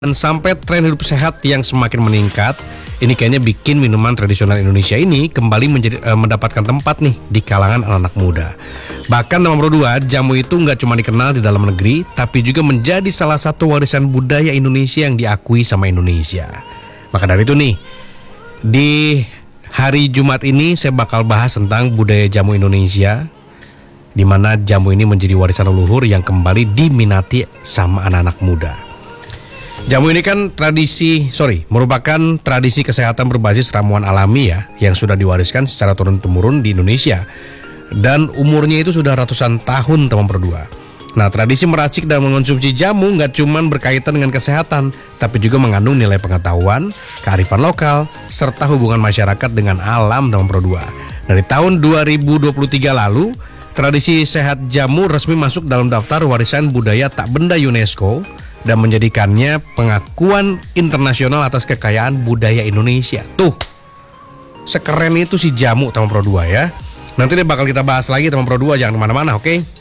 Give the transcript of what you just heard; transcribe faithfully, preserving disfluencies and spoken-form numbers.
Dan sampai tren hidup sehat yang semakin meningkat, ini kayaknya bikin minuman tradisional Indonesia ini kembali menjadi e, mendapatkan tempat nih di kalangan anak-anak muda. Bahkan nomor dua, jamu itu nggak cuma dikenal di dalam negeri, tapi juga menjadi salah satu warisan budaya Indonesia yang diakui sama Indonesia. Maka dari itu nih, di hari Jumat ini saya bakal bahas tentang budaya jamu Indonesia, di mana jamu ini menjadi warisan leluhur yang kembali diminati sama anak-anak muda. Jamu ini kan tradisi, sorry, merupakan tradisi kesehatan berbasis ramuan alami ya, yang sudah diwariskan secara turun-temurun di Indonesia. Dan umurnya itu sudah ratusan tahun, teman berdua. Nah, tradisi meracik dan mengonsumsi jamu nggak cuma berkaitan dengan kesehatan, tapi juga mengandung nilai pengetahuan, kearifan lokal, serta hubungan masyarakat dengan alam, teman berdua. Dari tahun dua ribu dua puluh tiga lalu, tradisi sehat jamu resmi masuk dalam daftar warisan budaya tak benda UNESCO dan menjadikannya pengakuan internasional atas kekayaan budaya Indonesia. Tuh, sekeren itu si jamu, teman Pro dua ya. Nanti deh bakal kita bahas lagi, teman Pro dua, jangan kemana-mana, oke?